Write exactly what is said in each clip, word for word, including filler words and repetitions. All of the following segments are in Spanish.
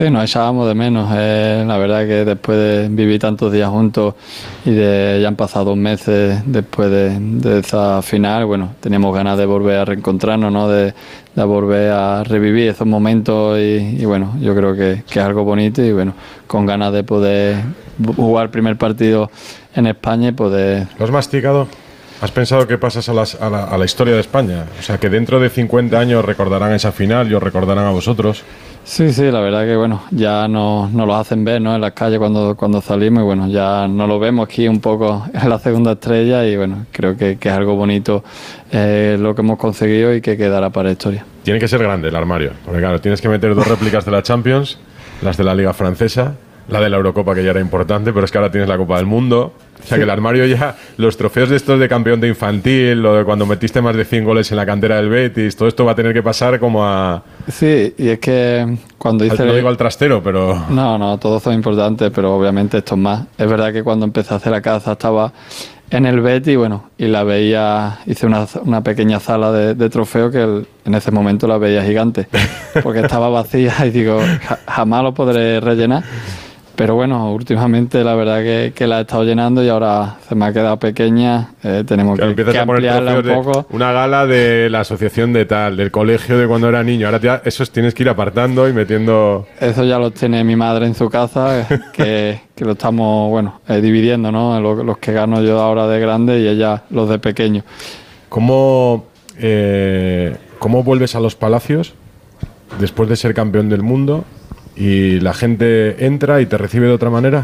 Sí, nos echábamos de menos. Eh, la verdad que después de vivir tantos días juntos y de ya han pasado dos meses después de, de esa final, bueno, teníamos ganas de volver a reencontrarnos, ¿no? De, de volver a revivir esos momentos y, y bueno, yo creo que, que es algo bonito y bueno, con ganas de poder jugar el primer partido en España y poder... ¿Lo has masticado? ¿Has pensado que pasas a, las, a, la, a la historia de España? O sea, que dentro de cincuenta años recordarán esa final y os recordarán a vosotros. Sí, sí, la verdad que bueno, ya nos no lo hacen ver, ¿no? En las calles cuando, cuando salimos y bueno, ya no lo vemos aquí un poco en la segunda estrella y bueno, creo que, que es algo bonito eh, lo que hemos conseguido y que quedará para la historia. Tiene que ser grande el armario, porque claro, tienes que meter dos réplicas de la Champions, las de la Liga Francesa, la de la Eurocopa que ya era importante, pero es que ahora tienes la Copa del Mundo. O sea, sí, que el armario ya, los trofeos de estos de campeón de infantil, o de cuando metiste más de cien goles en la cantera del Betis, todo esto va a tener que pasar como a... Sí, y es que cuando hice... No digo al trastero, pero... No, no, todos son importantes, pero obviamente esto es más. Es verdad que cuando empecé a hacer la caza estaba en el Betis, bueno, y la veía, hice una, una pequeña sala de, de trofeos que el, en ese momento la veía gigante, porque estaba vacía y digo, ja, jamás lo podré rellenar. Pero bueno, últimamente la verdad que, que la he estado llenando y ahora se me ha quedado pequeña. Eh, tenemos claro, que, que ampliarla un poco. Una gala de la asociación de tal, del colegio de cuando era niño. Ahora ya esos tienes que ir apartando y metiendo... Eso ya los tiene mi madre en su casa, que, que lo estamos, bueno, eh, dividiendo, ¿no? Los, los que gano yo ahora de grande y ella los de pequeño. ¿Cómo, eh, ¿Cómo vuelves a los Palacios después de ser campeón del mundo? ¿Y la gente entra y te recibe de otra manera?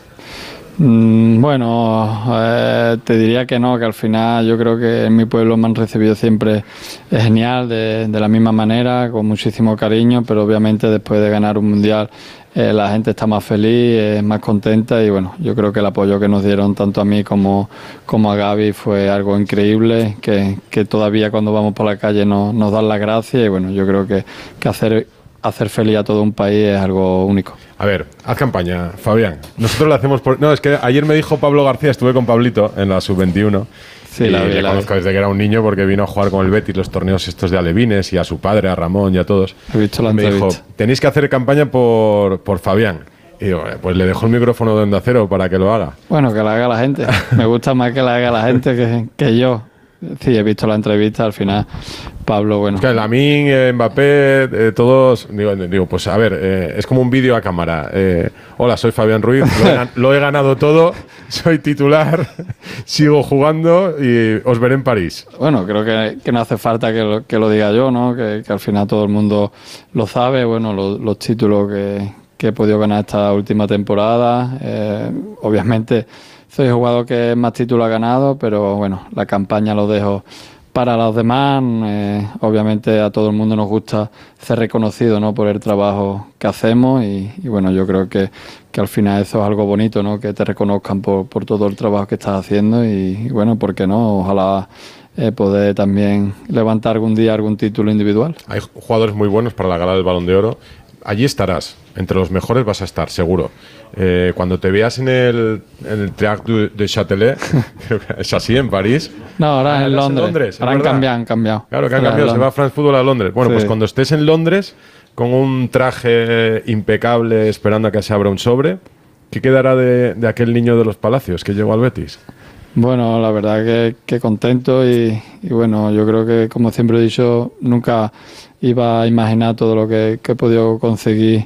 Mm, bueno, eh, te diría que no, que al final yo creo que en mi pueblo me han recibido siempre genial, de, de la misma manera, con muchísimo cariño, pero obviamente después de ganar un mundial eh, la gente está más feliz, eh, más contenta y bueno, yo creo que el apoyo que nos dieron tanto a mí como, como a Gaby fue algo increíble, que, que todavía cuando vamos por la calle nos, nos dan las gracias y bueno, yo creo que, que hacer... hacer feliz a todo un país es algo único. A ver, haz campaña, Fabián. Nosotros lo hacemos por... No, es que ayer me dijo Pablo García, estuve con Pablito en la sub veintiuno. Sí, y la vi, le la conozco vi. Desde que era un niño porque vino a jugar con el Betis los torneos estos de alevines y a su padre, a Ramón y a todos. He visto la y me dijo, tenéis que hacer campaña por, por Fabián. Y digo, pues le dejo el micrófono de Onda Cero para que lo haga. Bueno, que lo haga la gente. Me gusta más que lo haga la gente que, que yo. Sí, he visto la entrevista, al final Pablo, bueno. Es que Lamine, eh, Mbappé, eh, todos, digo, digo, pues a ver, eh, es como un vídeo a cámara. Eh, hola, soy Fabián Ruiz, lo he, lo he ganado todo, soy titular, sigo jugando y os veré en París. Bueno, creo que, que no hace falta que lo, que lo diga yo, ¿no? Que, que al final todo el mundo lo sabe, bueno, los, los títulos que, que he podido ganar esta última temporada, eh, obviamente... Soy jugador que más títulos ha ganado, pero bueno, la campaña lo dejo para los demás. Eh, obviamente a todo el mundo nos gusta ser reconocido, ¿no? Por el trabajo que hacemos y, y bueno, yo creo que, que al final eso es algo bonito, ¿no? Que te reconozcan por, por todo el trabajo que estás haciendo y, y bueno, ¿por qué no? Ojalá eh, poder también levantar algún día algún título individual. Hay jugadores muy buenos para la gala del Balón de Oro. Allí estarás, entre los mejores vas a estar, seguro. Eh, cuando te veas en el, en el Théâtre de Châtelet, creo que es así en París. No, ahora es en Londres. En Londres ahora han cambiado, han cambiado. Claro que han cambiado, se va a France Football a Londres. Bueno, sí. Pues cuando estés en Londres, con un traje impecable, esperando a que se abra un sobre, ¿qué quedará de, de aquel niño de los Palacios que llegó al Betis? Bueno, la verdad que, que contento y, y bueno, yo creo que, como siempre he dicho, nunca iba a imaginar todo lo que, que he podido conseguir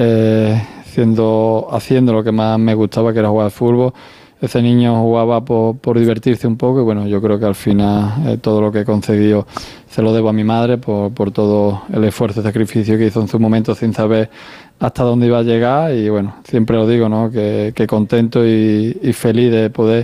eh, siendo, haciendo lo que más me gustaba, que era jugar al fútbol. Ese niño jugaba por, por divertirse un poco y bueno, yo creo que al final eh, todo lo que he conseguido se lo debo a mi madre por, por todo el esfuerzo y sacrificio que hizo en su momento sin saber hasta dónde iba a llegar y bueno, siempre lo digo, ¿no? Que, que contento y, y feliz de poder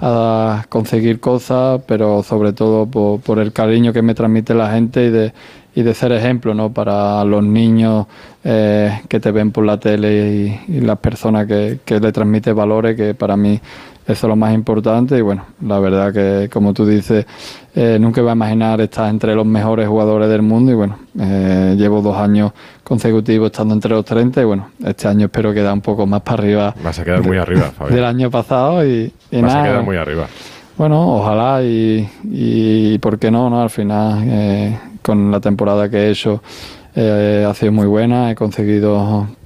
a conseguir cosas, pero sobre todo por, por el cariño que me transmite la gente y de, y de ser ejemplo, ¿no? Para los niños eh, que te ven por la tele y, y las personas que, que le transmiten valores, que para mí eso es lo más importante y bueno, la verdad que como tú dices, eh, nunca iba a imaginar estar entre los mejores jugadores del mundo y bueno, eh, llevo dos años consecutivos estando entre los treinta y bueno, este año espero quedar un poco más para arriba. Vas a quedar muy arriba, Fabián. Del año pasado y, y Vas nada. a quedar muy arriba. Bueno, ojalá y, y por qué no, ¿no? Al final, eh, con la temporada que he hecho, eh, ha sido muy buena, he conseguido